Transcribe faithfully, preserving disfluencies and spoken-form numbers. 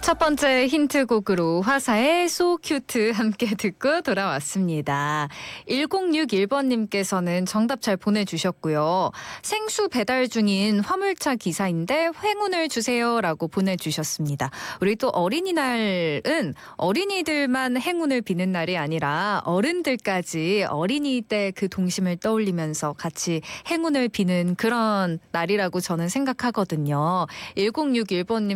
첫 번째 힌트곡으로 화사의 So Cute 함께 듣고 돌아왔습니다. 일공육일 번님께서는 정답 잘 보내주셨고요. 생수 배달 중인 화물차 기사인데 행운을 주세요라고 보내주셨습니다. 우리 또 어린이날은 어린이들만 행운을 비는 날이 아니라 어른들까지 어린이 때 그 동심을 떠올리면서 같이 행운을 비는 그런 날이라고 저는 생각하거든요. 일공육일 번님